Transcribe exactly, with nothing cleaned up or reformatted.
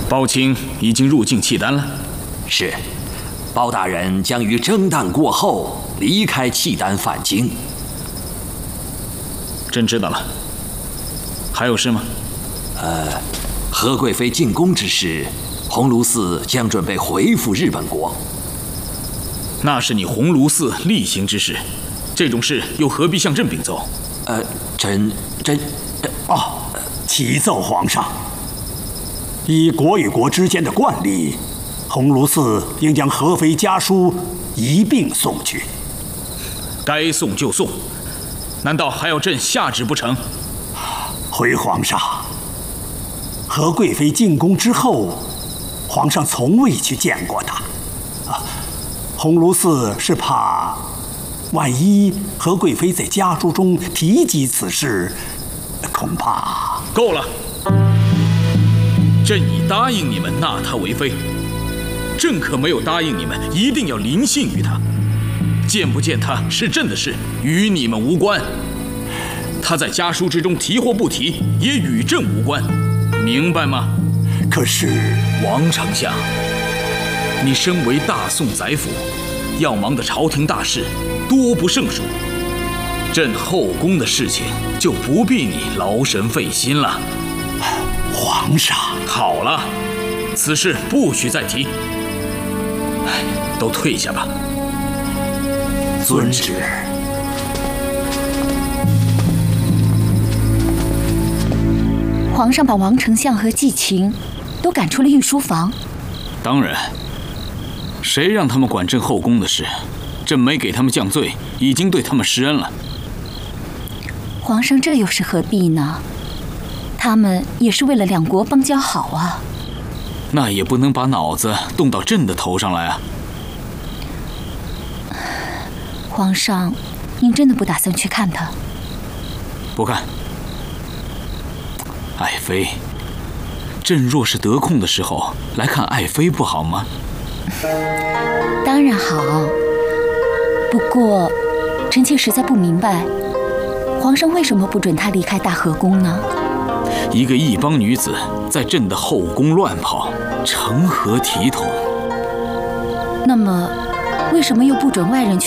包青已经入境契丹了。 是，包大人将于征旦过后离开契丹返京。 朕知道了。还有事吗？ 呃，何贵妃进宫之时，鸿胪寺将准备回复日本国。 那是你鸿胪寺例行之事，这种事又何必向朕禀奏？ 呃，朕朕哦，启奏皇上。依国与国之间的惯例，鸿胪寺应将何妃家书一并送去。 该送就送，难道还要朕下旨不成？ 回皇上，何贵妃进宫之后，皇上从未去见过她。啊，鸿胪寺是怕，万一何贵妃在家书中提及此事，恐怕…… 够了。朕已答应你们纳她为妃，朕可没有答应你们一定要临幸于她。见不见她是朕的事，与你们无关。她在家书之中提或不提，也与朕无关，明白吗？ 可是， 王丞相，你身为大宋宰辅，要忙的朝廷大事多不胜数，朕后宫的事情就不必你劳神费心了。 皇上， 好了，此事不许再提。哎，都退下吧。 遵旨。 皇上把王丞相和季晴都赶出了御书房。 当然，谁让他们管朕后宫的事？朕没给他们降罪，已经对他们施恩了。 皇上，这又是何必呢？他们也是为了两国邦交好啊。 那也不能把脑子动到朕的头上来啊。 皇上，您真的不打算去看他？ 不看。爱妃，朕若是得空的时候来看爱妃不好吗？ 当然好。不过，臣妾实在不明白，皇上为什么不准她离开大和宫呢？ 一个异邦女子在朕的后宫乱跑，成何体统？ 那么，为什么又不准外人去